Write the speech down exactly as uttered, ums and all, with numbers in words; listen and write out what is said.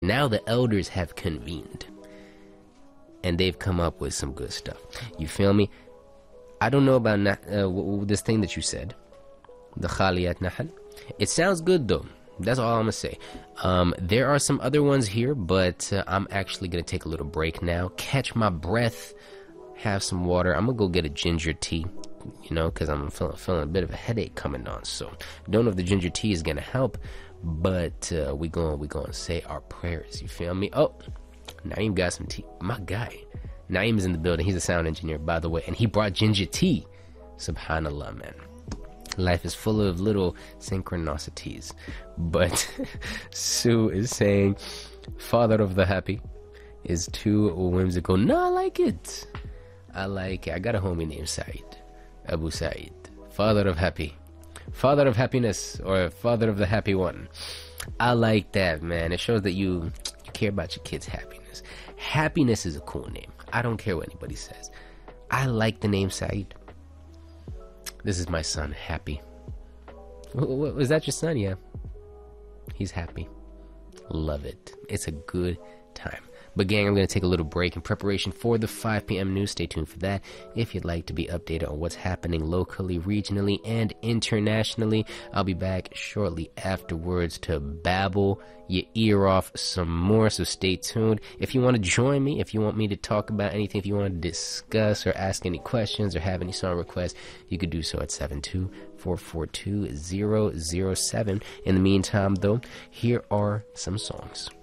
Now the elders have convened, and they've come up with some good stuff. You feel me? I don't know about na- uh, w- w- this thing that you said, the Khaliyat Nahal. It sounds good though. That's all I'm gonna say. Um, there are some other ones here, but uh, I'm actually gonna take a little break now, catch my breath, have some water. I'm gonna go get a ginger tea, you know, because I'm feeling, feeling a bit of a headache coming on. So don't know if the ginger tea is gonna help, but uh, we going we gonna say our prayers. You feel me? Oh, Naeem got some tea. My guy, Naeem is in the building. He's a sound engineer, by the way, and he brought ginger tea. Subhanallah, man. Life is full of little synchronicities. But Sue is saying, father of the happy is too whimsical. No, I like it. I like it. I got a homie named Saeed. Abu Saeed. Father of happy. Father of happiness, or father of the happy one. I like that, man. It shows that you, you care about your kids' happiness. Happiness is a cool name. I don't care what anybody says. I like the name Saeed. This is my son, Happy. Was that your son? Yeah. He's happy. Love it. It's a good time. But gang, I'm going to take a little break in preparation for the five p.m. news. Stay tuned for that. If you'd like to be updated on what's happening locally, regionally, and internationally, I'll be back shortly afterwards to babble your ear off some more, so stay tuned. If you want to join me, if you want me to talk about anything, if you want to discuss or ask any questions or have any song requests, you could do so at seven two four four two zero zero seven. In the meantime, though, here are some songs.